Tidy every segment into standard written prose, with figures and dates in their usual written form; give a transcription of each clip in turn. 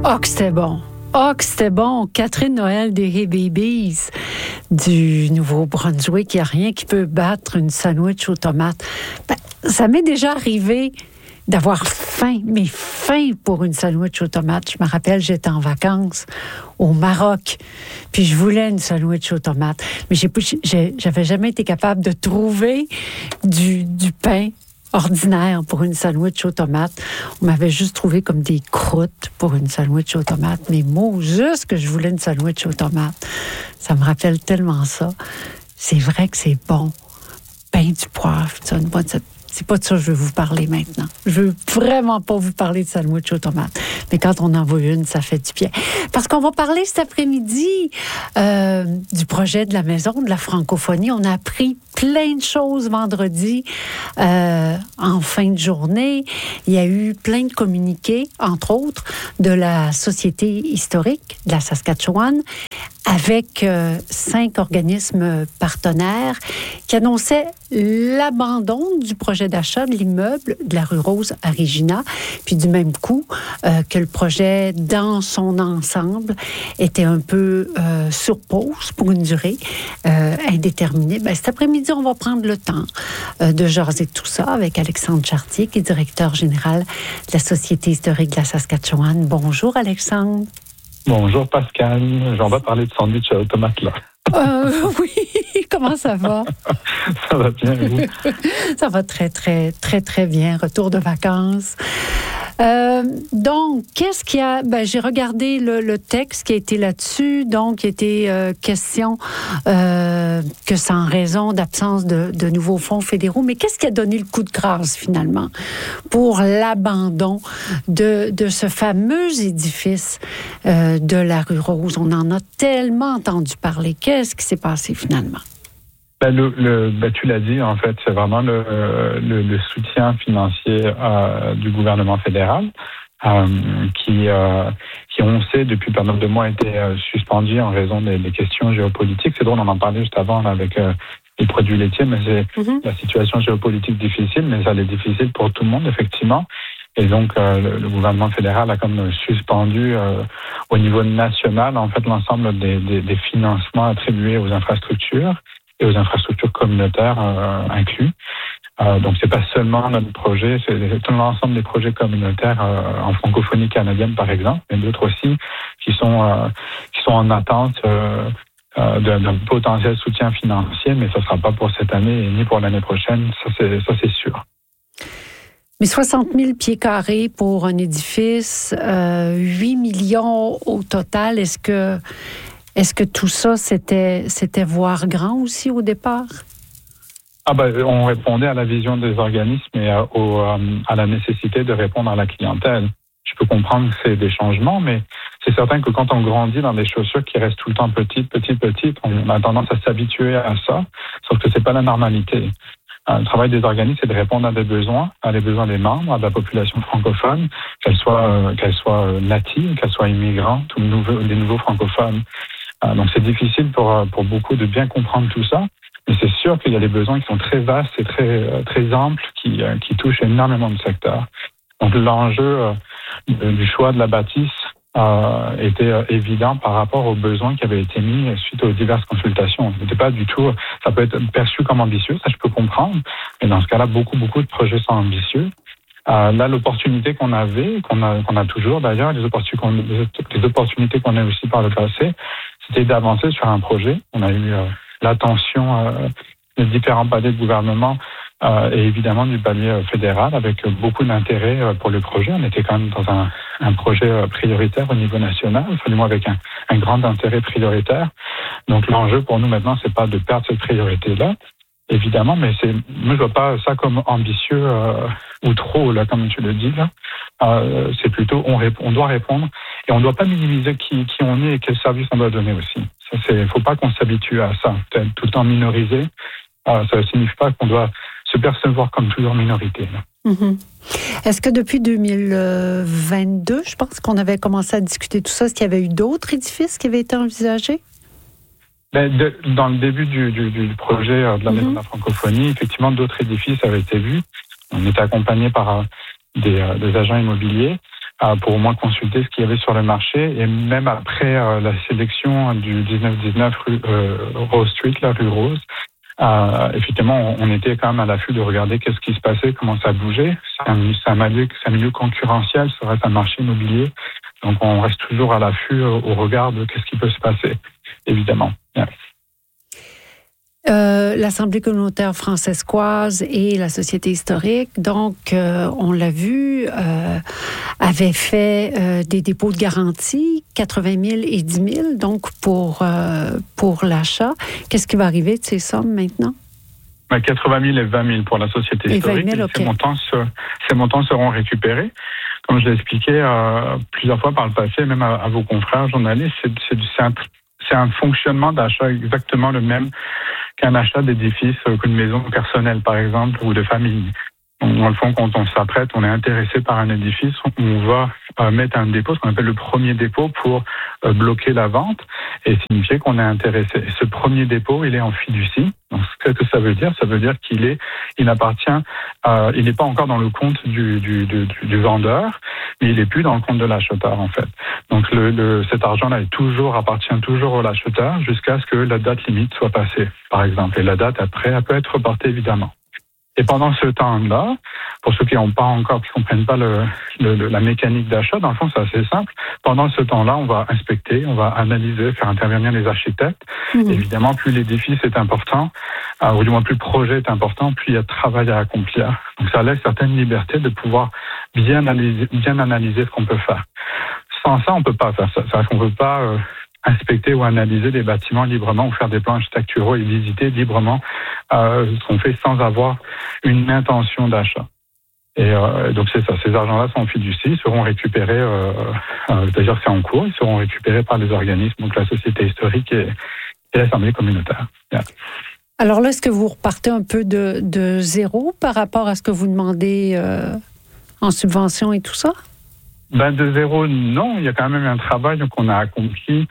Oh, que c'était bon! Oh, que c'était bon! Catherine Noël des Hey Babies du Nouveau-Brunswick. Il n'y a rien qui peut battre une sandwich aux tomates. Ben, ça m'est déjà arrivé d'avoir faim, mais faim pour une sandwich aux tomates. Je me rappelle, j'étais en vacances au Maroc, puis je voulais une sandwich aux tomates. Mais j'avais jamais été capable de trouver du pain ordinaire pour une sandwich aux tomates. On m'avait juste trouvé comme des croûtes pour une sandwich aux tomates. Mais moi, juste que je voulais une sandwich aux tomates. Ça me rappelle tellement ça. C'est vrai que c'est bon. Pain du poivre, ça, une bonne... C'est pas de ça que je veux vous parler maintenant. Je veux vraiment pas vous parler de sandwich aux tomates. Mais quand on en veut une, ça fait du bien. Parce qu'on va parler cet après-midi du projet de la Maison de la francophonie. On a appris plein de choses vendredi en fin de journée. Il y a eu plein de communiqués, entre autres, de la Société historique de la Saskatchewan, avec 5 organismes partenaires qui annonçaient l'abandon du projet d'achat de l'immeuble de la rue Rose à Regina, puis du même coup que le projet dans son ensemble était un peu sur pause pour une durée indéterminée. Ben, cet après-midi, on va prendre le temps de jaser tout ça avec Alexandre Chartier, qui est directeur général de la Société historique de la Saskatchewan. Bonjour, Alexandre. Bonjour Pascal, j'en vais parler de sandwich aux tomates là. Oui, comment ça va? Ça va bien, et vous? Ça va très, très, très, très bien. Retour de vacances. Donc, qu'est-ce qu'il y a? Ben, j'ai regardé le texte qui a été là-dessus. Donc, il était question que c'est en raison d'absence de nouveaux fonds fédéraux. Mais qu'est-ce qui a donné le coup de grâce, finalement, pour l'abandon de ce fameux édifice de la rue Rose? On en a tellement entendu parler. Qu'est-ce qui s'est passé, finalement? Tu l'as dit, en fait, c'est vraiment le soutien financier du gouvernement fédéral qui, on sait, depuis pas mal de mois, a été suspendu en raison des questions géopolitiques. C'est drôle, on en parlait juste avant avec les produits laitiers, mais c'est la situation géopolitique difficile, mais elle est difficile pour tout le monde, effectivement. Et donc, le gouvernement fédéral a comme suspendu au niveau national, en fait, l'ensemble des financements attribués aux infrastructures et aux infrastructures communautaires inclus. Donc, c'est pas seulement notre projet, c'est tout l'ensemble des projets communautaires en francophonie canadienne, par exemple, mais d'autres aussi qui sont en attente d'un potentiel soutien financier, mais ça sera pas pour cette année ni pour l'année prochaine, ça c'est sûr. Mais 60 000 pieds carrés pour un édifice, 8 millions au total, est-ce que tout ça, c'était voir grand aussi au départ? On répondait à la vision des organismes et à la nécessité de répondre à la clientèle. Je peux comprendre que c'est des changements, mais c'est certain que quand on grandit dans des chaussures qui restent tout le temps petites, on a tendance à s'habituer à ça, sauf que c'est pas la normalité. Le travail des organismes, c'est de répondre à des besoins des membres, à la population francophone, qu'elle soit native, qu'elle soit immigrante ou des nouveaux francophones. Donc c'est difficile pour beaucoup de bien comprendre tout ça, mais c'est sûr qu'il y a des besoins qui sont très vastes et très amples qui touchent énormément de secteurs. Donc l'enjeu du choix de la bâtisse était évident par rapport aux besoins qui avaient été mis suite aux diverses consultations. C'était pas du tout, ça peut être perçu comme ambitieux, ça je peux comprendre, mais dans ce cas-là, beaucoup de projets sont ambitieux. Là, l'opportunité qu'on avait, qu'on a toujours d'ailleurs, les opportunités qu'on a aussi par le passé, c'était d'avancer sur un projet. On a eu l'attention des différents paliers de gouvernement et évidemment du palier fédéral avec beaucoup d'intérêt pour le projet. On était quand même dans un projet prioritaire au niveau national, du moins avec un grand intérêt prioritaire. Donc l'enjeu pour nous maintenant, c'est pas de perdre cette priorité-là, évidemment, mais moi je vois pas ça comme ambitieux ou trop, là, comme tu le dis, là. C'est plutôt, on doit répondre et on ne doit pas minimiser qui on est et quel service on doit donner aussi. Faut pas qu'on s'habitue à ça. Être tout le temps minorisé, ça ne signifie pas qu'on doit se percevoir comme toujours minorité, là. Mm-hmm. Est-ce que depuis 2022, je pense qu'on avait commencé à discuter tout ça, est-ce qu'il y avait eu d'autres édifices qui avaient été envisagés? Dans le début du projet de la Maison de la francophonie, effectivement, d'autres édifices avaient été vus. On était accompagné par des agents immobiliers. pour au moins consulter ce qu'il y avait sur le marché. Et même après la sélection du 1919 Rose Street, la rue Rose, effectivement, on était quand même à l'affût de regarder qu'est-ce qui se passait, comment ça bougeait. C'est un milieu concurrentiel, ça reste un marché immobilier. Donc, on reste toujours à l'affût au regard de qu'est-ce qui peut se passer, évidemment. Yeah. L'Assemblée communautaire francescoise et la Société historique, donc, on l'a vu, avaient fait des dépôts de garantie, 80 000 et 10 000, donc pour l'achat. Qu'est-ce qui va arriver de ces sommes maintenant? 80 000 et 20 000 pour la Société historique. 20 000, okay. Ces montants seront récupérés. Comme je l'ai expliqué plusieurs fois par le passé, même à vos confrères journalistes, c'est un fonctionnement d'achat exactement le même qu'un achat d'édifice, qu'une maison personnelle, par exemple, ou de famille. Dans le fond, quand on s'apprête, on est intéressé par un édifice, on va mettre un dépôt, ce qu'on appelle le premier dépôt, pour bloquer la vente et signifier qu'on est intéressé. Et ce premier dépôt, il est en fiducie. Donc, ce que ça veut dire qu'il n'appartient, il n'est pas encore dans le compte du vendeur, mais il n'est plus dans le compte de l'acheteur, en fait. Donc, cet argent-là appartient toujours à l'acheteur jusqu'à ce que la date limite soit passée, par exemple. Et la date après, elle peut être reportée, évidemment. Et pendant ce temps-là, pour ceux qui comprennent pas la mécanique d'achat, dans le fond, c'est assez simple. Pendant ce temps-là, on va inspecter, on va analyser, faire intervenir les architectes. Évidemment, plus l'édifice est important, ou du moins plus le projet est important, plus il y a de travail à accomplir. Donc, ça laisse certaines libertés de pouvoir bien analyser ce qu'on peut faire. Sans ça, on peut pas faire ça. C'est-à-dire qu'on peut pas inspecter ou analyser des bâtiments librement ou faire des plans architecturaux et visiter librement ce qu'on fait sans avoir une intention d'achat. Et donc c'est ça, ces argents-là sont en fiducie, seront récupérés, c'est-à-dire c'est en cours, ils seront récupérés par les organismes, donc la Société historique et l'Assemblée communautaire. Yeah. Alors là, est-ce que vous repartez un peu de zéro par rapport à ce que vous demandez en subvention et tout ça? De zéro, non. Il y a quand même un travail qu'on a accompli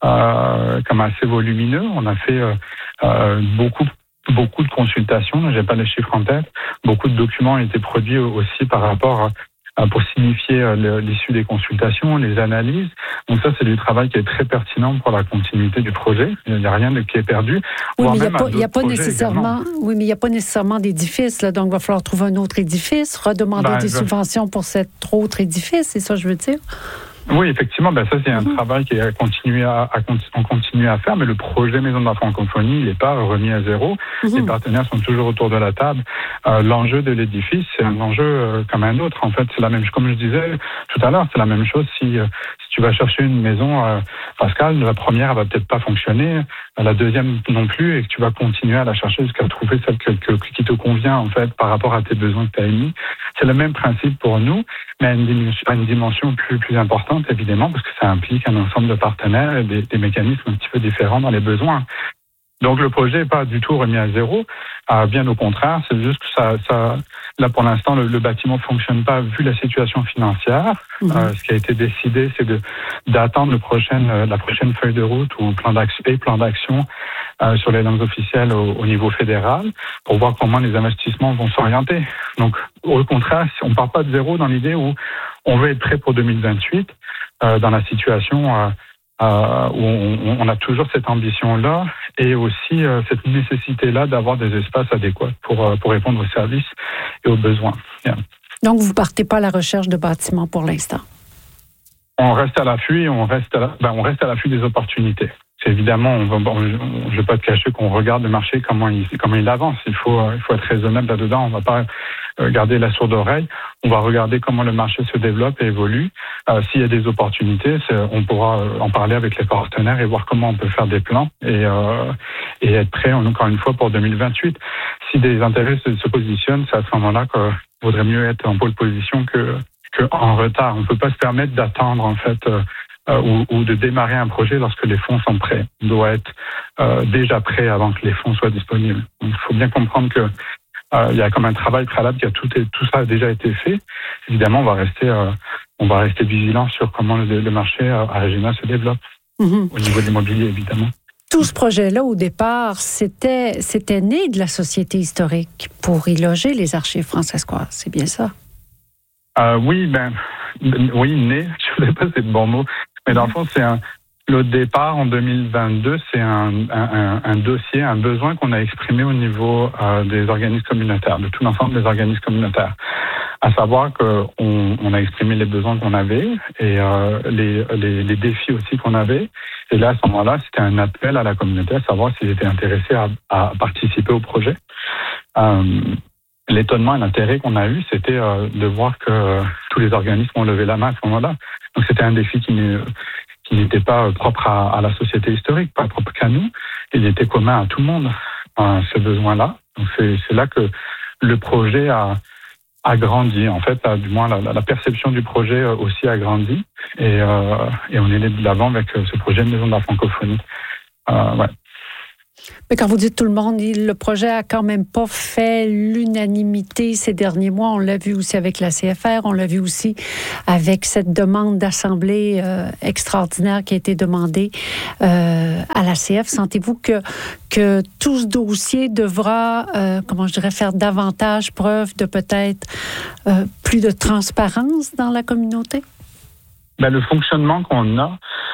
comme assez volumineux. On a fait beaucoup de consultations. J'ai pas les chiffres en tête. Beaucoup de documents ont été produits aussi par rapport pour signifier l'issue des consultations, les analyses. Donc ça, c'est du travail qui est très pertinent pour la continuité du projet. Il n'y a rien qui est perdu. Oui, mais il n'y a pas nécessairement. Oui, mais il n'y a pas nécessairement d'édifice. Là, donc, il va falloir trouver un autre édifice, redemander des subventions pour cet autre édifice. C'est ça, je veux dire. Oui, effectivement, ça c'est un travail qui est continue à faire, mais le projet Maison de la Francophonie, il n'est pas remis à zéro. Les partenaires sont toujours autour de la table. L'enjeu de l'édifice, c'est un enjeu comme un autre. En fait, c'est la même chose. Comme je disais tout à l'heure, c'est la même chose si tu vas chercher une maison, Pascal, la première, elle va peut-être pas fonctionner, la deuxième non plus, et que tu vas continuer à la chercher jusqu'à trouver celle qui te convient, en fait, par rapport à tes besoins que tu as émis. C'est le même principe pour nous, mais à une dimension plus importante, évidemment, parce que ça implique un ensemble de partenaires et des mécanismes un petit peu différents dans les besoins. Donc, le projet n'est pas du tout remis à zéro. Bien au contraire, c'est juste que là, pour l'instant, le bâtiment ne fonctionne pas vu la situation financière. Ce qui a été décidé, c'est d'attendre la prochaine feuille de route ou plan d'action sur les langues officielles au niveau fédéral pour voir comment les investissements vont s'orienter. Donc, au contraire, on ne part pas de zéro dans l'idée où on veut être prêt pour 2028 dans la situation où on a toujours cette ambition-là et aussi cette nécessité-là d'avoir des espaces adéquats pour répondre aux services et aux besoins. Yeah. Donc, vous ne partez pas à la recherche de bâtiments pour l'instant? On reste à l'affût et on reste à l'affût des opportunités. C'est évidemment, je ne vais pas te cacher qu'on regarde le marché, comment il avance. Il faut être raisonnable là-dedans. On ne va pas garder la sourde oreille. On va regarder comment le marché se développe et évolue. S'il y a des opportunités, on pourra en parler avec les partenaires et voir comment on peut faire des plans et être prêt, encore une fois, pour 2028. Si des intérêts se positionnent, c'est à ce moment-là qu'il vaudrait mieux être en pole position que en retard. On ne peut pas se permettre d'attendre, en fait, ou de démarrer un projet lorsque les fonds sont prêts. On doit être déjà prêt avant que les fonds soient disponibles. Donc, il faut bien comprendre que il y a comme un travail préalable, tout ça a déjà été fait. Évidemment, on va rester vigilant sur comment le marché à Regina se développe au niveau de l'immobilier, évidemment. Tout ce projet-là, au départ, c'était né de la Société historique pour y loger les archives francescoises. C'est bien ça? Oui, né, je ne sais pas si c'est le bon mot, mais dans le fond, le départ en 2022, c'est un dossier, un besoin qu'on a exprimé au niveau des organismes communautaires, de tout l'ensemble des organismes communautaires. À savoir qu'on a exprimé les besoins qu'on avait et les défis aussi qu'on avait. Et là, à ce moment-là, c'était un appel à la communauté à savoir s'ils étaient intéressés à participer au projet. L'étonnement et l'intérêt qu'on a eu, c'était de voir que tous les organismes ont levé la main à ce moment-là. Donc, c'était un défi qui n'était pas propre à la société historique, pas propre qu'à nous. Il était commun à tout le monde, ce besoin-là. Donc, c'est là que le projet a grandi. En fait, du moins, la perception du projet aussi a grandi. Et on est allé de l'avant avec ce projet de Maison de la francophonie. Ouais. Mais quand vous dites tout le monde, le projet a quand même pas fait l'unanimité ces derniers mois. On l'a vu aussi avec la CFR, on l'a vu aussi avec cette demande d'assemblée extraordinaire qui a été demandée à la CF. Sentez-vous que tout ce dossier devra, faire davantage preuve de peut-être plus de transparence dans la communauté? Le fonctionnement qu'on a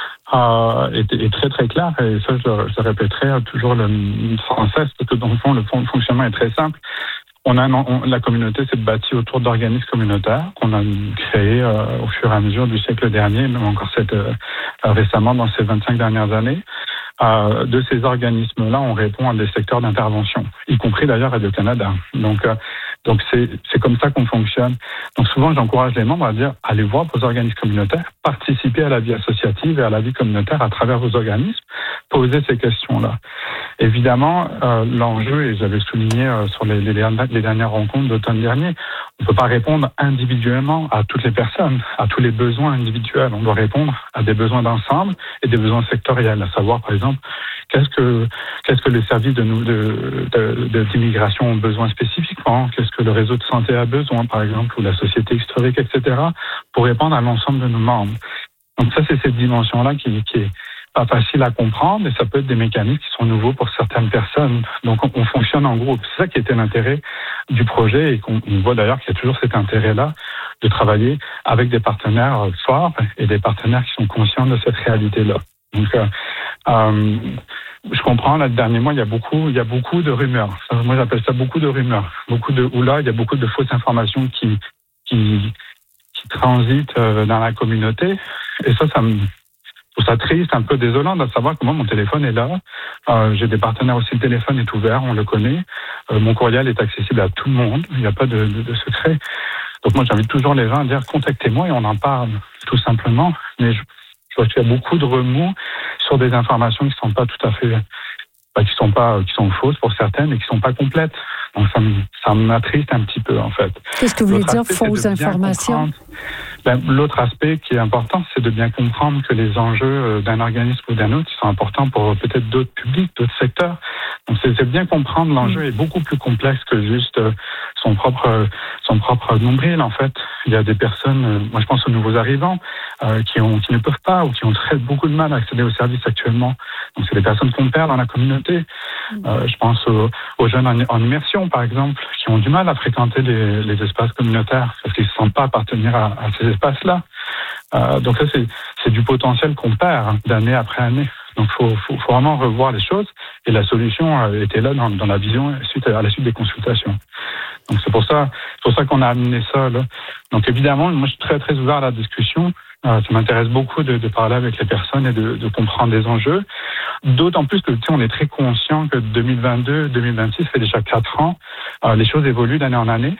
est très très clair, et ça je le répéterai toujours sans cesse, parce que dans le fond le fonctionnement est très simple. La communauté s'est bâtie autour d'organismes communautaires qu'on a créés au fur et à mesure du siècle dernier, même encore récemment dans ces 25 dernières années. De ces organismes-là, on répond à des secteurs d'intervention, y compris d'ailleurs Radio-Canada. Donc c'est comme ça qu'on fonctionne. Donc souvent, j'encourage les membres à dire, allez voir vos organismes communautaires, participez à la vie associative et à la vie communautaire à travers vos organismes, posez ces questions-là. Évidemment, l'enjeu, et j'avais souligné sur les dernières rencontres d'automne dernier, on ne peut pas répondre individuellement à toutes les personnes, à tous les besoins individuels. On doit répondre à des besoins d'ensemble et des besoins sectoriels, à savoir, par exemple, qu'est-ce que les services d'immigration ont besoin spécifiquement, qu'est-ce que le réseau de santé a besoin, par exemple, ou la société historique, etc., pour répondre à l'ensemble de nos membres. Donc ça, c'est cette dimension-là qui est pas facile à comprendre, et ça peut être des mécanismes qui sont nouveaux pour certaines personnes. Donc on fonctionne en groupe. C'est ça qui était l'intérêt du projet, et qu'on voit d'ailleurs qu'il y a toujours cet intérêt-là de travailler avec des partenaires forts et des partenaires qui sont conscients de cette réalité-là. Donc je comprends, là, le dernier mois, il y a beaucoup de rumeurs. Moi, j'appelle ça beaucoup de rumeurs. Beaucoup de oula, il y a beaucoup de fausses informations qui transitent dans la communauté. Et ça me trouve ça triste, un peu désolant de savoir que moi, mon téléphone est là. J'ai des partenaires aussi, le téléphone est ouvert, on le connaît. Mon courriel est accessible à tout le monde, il n'y a pas de secret. Donc moi, j'invite toujours les gens à dire, contactez-moi et on en parle, tout simplement. Mais je vois qu'il y a beaucoup de remous sur des informations qui sont pas tout à fait, qui sont fausses pour certaines et qui sont pas complètes. Donc ça m'attriste un petit peu, en fait. Qu'est-ce que vous voulez dire, fausses informations? L'autre aspect qui est important, c'est de bien comprendre que les enjeux d'un organisme ou d'un autre, ils sont importants pour peut-être d'autres publics, d'autres secteurs. Donc c'est bien comprendre, l'enjeu est beaucoup plus complexe que juste son propre nombril, en fait. Il y a des personnes, moi je pense aux nouveaux arrivants, qui ne peuvent pas ou qui ont beaucoup de mal à accéder aux services actuellement. Donc c'est des personnes qu'on perd dans la communauté. Je pense aux jeunes en immersion, par exemple, qui ont du mal à fréquenter les espaces communautaires parce qu'ils ne se sentent pas appartenir à ces espaces-là. Donc ça, c'est du potentiel qu'on perd d'année après année. Donc faut vraiment revoir les choses, et la solution était là dans la vision à la suite des consultations. Donc c'est pour ça qu'on a amené ça là. Donc évidemment, moi je suis très très ouvert à la discussion. Ça m'intéresse beaucoup de parler avec les personnes et de comprendre les enjeux. D'autant plus que on est très conscient que 2022-2026, ça fait déjà 4 ans, les choses évoluent d'année en année.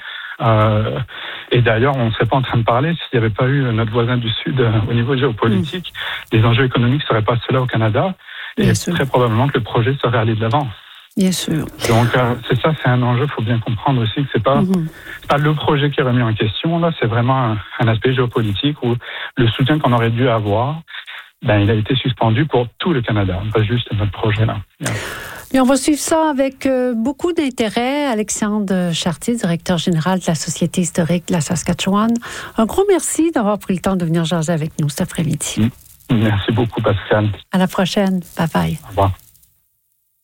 Et d'ailleurs, on ne serait pas en train de parler s'il n'y avait pas eu notre voisin du Sud au niveau géopolitique. Les enjeux économiques ne seraient pas ceux-là au Canada. Et très probablement que le projet serait allé de l'avant. Bien sûr. Donc, c'est un enjeu. Il faut bien comprendre aussi que c'est pas le projet qui est remis en question. Là, c'est vraiment un aspect géopolitique où le soutien qu'on aurait dû avoir, il a été suspendu pour tout le Canada, pas juste notre projet-là. Et on va suivre ça avec beaucoup d'intérêt. Alexandre Chartier, directeur général de la Société historique de la Saskatchewan. Un gros merci d'avoir pris le temps de venir jaser avec nous cet après-midi. Merci beaucoup, Pascal. À la prochaine. Bye-bye. Au revoir.